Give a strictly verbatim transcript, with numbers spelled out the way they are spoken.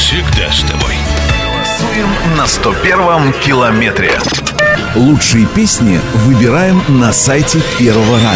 всегда с тобой. Голосуем на сто первом километре. Лучшие песни выбираем на сайте Первого радио.